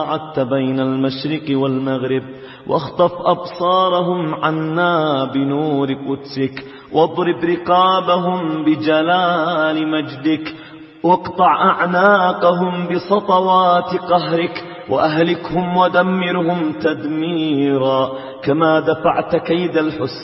عدت بين المشرق والمغرب، واخطف أبصارهم عنا بنور قدسك، واضرب رقابهم بجلال مجدك، واقطع أعناقهم بسطوات قهرك، وأهلكهم ودمرهم تدميرا، كما دفعت كيد الحسن